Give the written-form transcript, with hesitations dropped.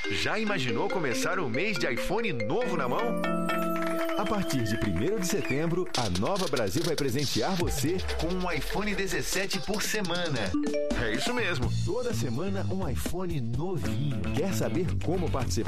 Já imaginou começar um mês de iPhone novo na mão? A partir de 1º de setembro, a Nova Brasil vai presentear você Com um iPhone 17 por semana. É isso mesmo. toda semana um iPhone novinho. Quer saber como participar?